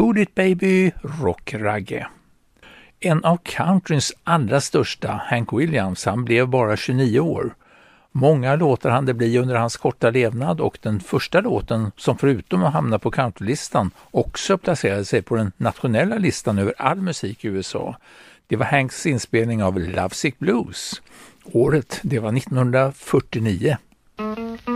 Cool It Baby, rockragge. En av countryns allra största, Hank Williams, han blev bara 29 år. Många låtar hann det bli under hans korta levnad och den första låten som förutom att hamna på countrylistan också placerade sig på den nationella listan över all musik i USA. Det var Hanks inspelning av Lovesick Blues. Året, det var 1949.